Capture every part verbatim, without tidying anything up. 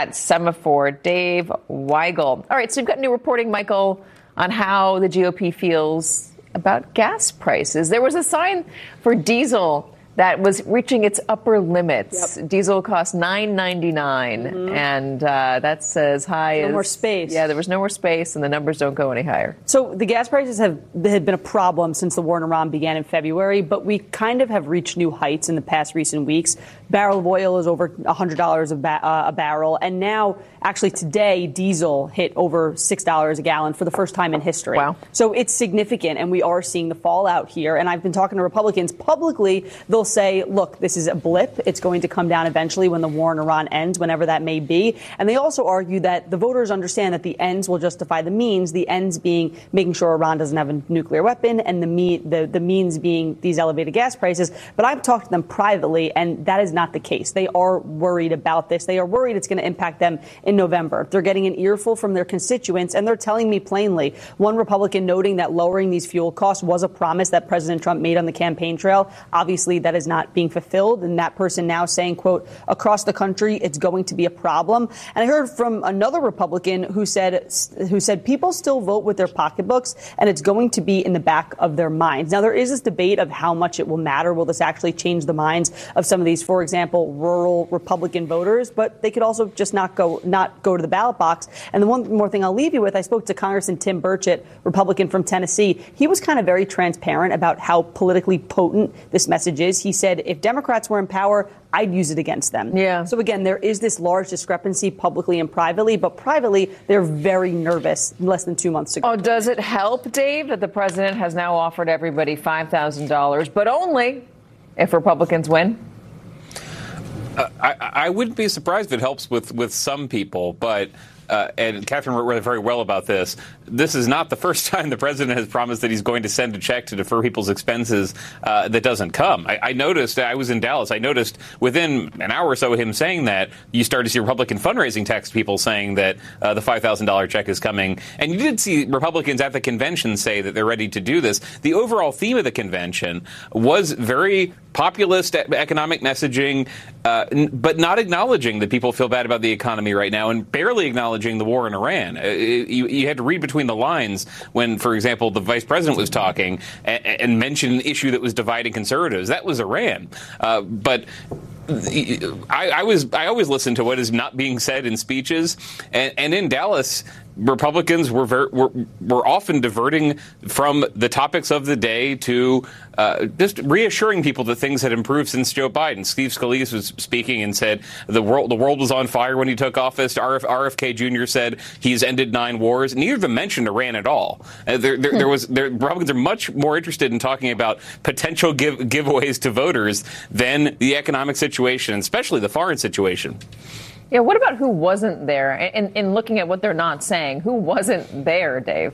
at Semaphore, Dave Weigel. All right, so we've got new reporting, Michael, on how the G O P feels about gas prices. There was a sign for diesel that was reaching its upper limits. Yep. Diesel cost nine ninety-nine, mm-hmm. and uh, that's as high no as... No more space. Yeah, there was no more space, and the numbers don't go any higher. So the gas prices have had been a problem since the war in Iran began in February, but we kind of have reached new heights in the past recent weeks. Barrel of oil is over one hundred dollars a, ba- uh, a barrel, and now, actually today, diesel hit over six dollars a gallon for the first time in history. Wow. So it's significant, and we are seeing the fallout here. And I've been talking to Republicans publicly. They'll say, look, this is a blip. It's going to come down eventually when the war in Iran ends, whenever that may be. And they also argue that the voters understand that the ends will justify the means, the ends being making sure Iran doesn't have a nuclear weapon, and the, me- the, the means being these elevated gas prices. But I've talked to them privately, and that is not the case. They are worried about this. They are worried it's going to impact them in November. They're getting an earful from their constituents, and they're telling me plainly, one Republican noting that lowering these fuel costs was a promise that President Trump made on the campaign trail. Obviously, that is not being fulfilled, and that person now saying, quote, across the country, it's going to be a problem. And I heard from another Republican who said, who said people still vote with their pocketbooks, and it's going to be in the back of their minds. Now, there is this debate of how much it will matter. Will this actually change the minds of some of these, for example, rural Republican voters? But they could also just not go, not go to the ballot box. And the one more thing I'll leave you with, I spoke to Congressman Tim Burchett, Republican from Tennessee. He was kind of very transparent about how politically potent this message is. He said, if Democrats were in power, I'd use it against them. Yeah. So again, there is this large discrepancy publicly and privately, but privately, they're very nervous less than two months ago. Oh, does it help, Dave, that the president has now offered everybody five thousand dollars, but only if Republicans win? Uh, I, I wouldn't be surprised if it helps with, with some people, but uh, and Catherine wrote very well about this. This is not the first time the president has promised that he's going to send a check to defer people's expenses uh, that doesn't come. I, I noticed, I was in Dallas, I noticed within an hour or so of him saying that, you started to see Republican fundraising text people saying that uh, the five thousand dollars check is coming. And you did see Republicans at the convention say that they're ready to do this. The overall theme of the convention was very populist economic messaging, uh, but not acknowledging that people feel bad about the economy right now and barely acknowledging the war in Iran. Uh, you, you had to read between the lines when, for example, the vice president was talking and, and mentioned an issue that was dividing conservatives. That was Iran. Uh, but I, I was I always listen to what is not being said in speeches, and, and in Dallas, Republicans were, very, were were often diverting from the topics of the day to uh, just reassuring people that things had improved since Joe Biden. Steve Scalise was speaking and said the world the world was on fire when he took office. R F, R F K Junior said he's ended nine wars. Neither of them mentioned Iran at all. Uh, there, there, there was there, Republicans are much more interested in talking about potential give, giveaways to voters than the economic situation, especially the foreign situation. Yeah, what about who wasn't there? In, in looking at what they're not saying, who wasn't there, Dave?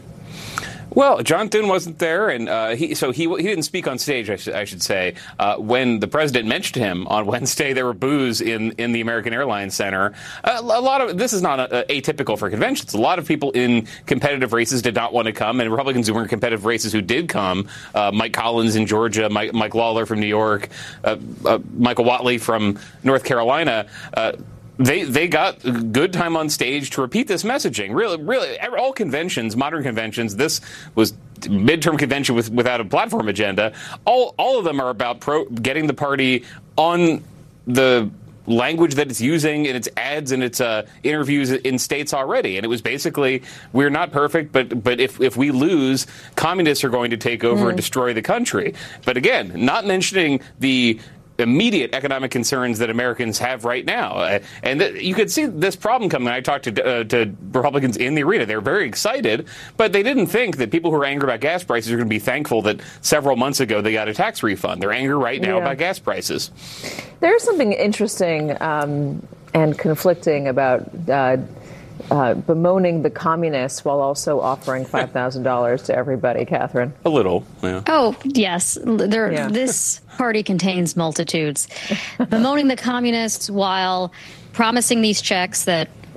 Well, John Thune wasn't there, and uh, he, so he he didn't speak on stage, I, sh- I should say. Uh, when the president mentioned him on Wednesday, there were boos in, in the American Airlines Center. Uh, a lot of this is not a, a, atypical for conventions. A lot of people in competitive races did not want to come, and Republicans who were in competitive races who did come, uh, Mike Collins in Georgia, Mike, Mike Lawler from New York, uh, uh, Michael Whatley from North Carolina, uh, They they got good time on stage to repeat this messaging. Really, really, all conventions, modern conventions, this was midterm convention with, without a platform agenda. All all of them are about pro, getting the party on the language that it's using in its ads and its uh, interviews in states already. And it was basically, we're not perfect, but but if, if we lose, communists are going to take over mm. and destroy the country. But again, not mentioning the immediate economic concerns that Americans have right now. Uh, and th- you could see this problem coming. I talked to, uh, to Republicans in the arena. They were very excited, but they didn't think that people who are angry about gas prices are going to be thankful that several months ago they got a tax refund. They're angry right now yeah. about gas prices. There's something interesting um, and conflicting about uh, uh, bemoaning the communists while also offering five thousand dollars to everybody, Catherine. A little, yeah. Oh, yes. There, yeah. This party contains multitudes. Bemoaning the communists while promising these checks that, as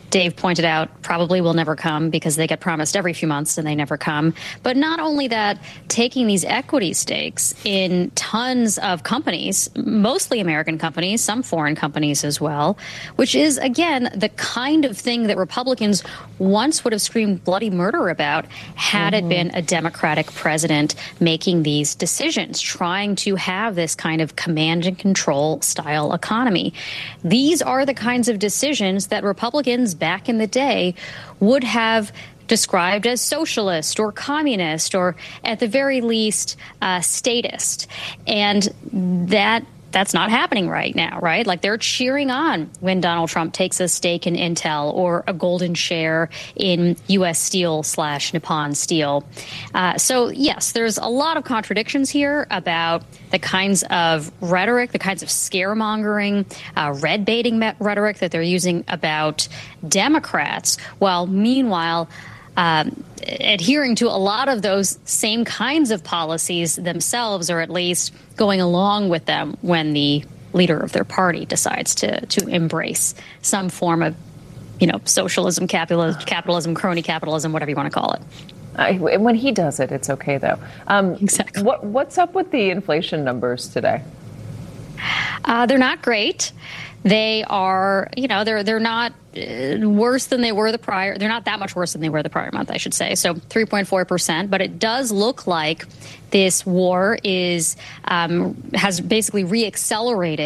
Dave pointed out, probably will never come because they get promised every few months and they never come. But not only that, taking these equity stakes in tons of companies, mostly American companies, some foreign companies as well, which is, again, the kind of thing that Republicans once would have screamed bloody murder about had mm-hmm. it been a Democratic president making these decisions, trying to have this kind of command and control style economy. These are the kinds of decisions that Republicans back in the day would have described as socialist or communist or at the very least uh, statist. And that that's not happening right now, right? Like they're cheering on when Donald Trump takes a stake in Intel or a golden share in U S Steel slash Nippon Steel. Uh, so, yes, there's a lot of contradictions here about the kinds of rhetoric, the kinds of scaremongering, uh, red baiting rhetoric that they're using about Democrats, while meanwhile Um, adhering to a lot of those same kinds of policies themselves, or at least going along with them when the leader of their party decides to to embrace some form of, you know, socialism, capitalism, capitalism, crony capitalism, whatever you want to call it. Uh, when he does it, it's okay, though. Um, exactly. What, what's up with the inflation numbers today? Uh, they're not great. They are, you know, they're they're not uh, worse than they were the prior. They're not that much worse than they were the prior month, I should say. So three point four percent. But it does look like this war is um, has basically reaccelerated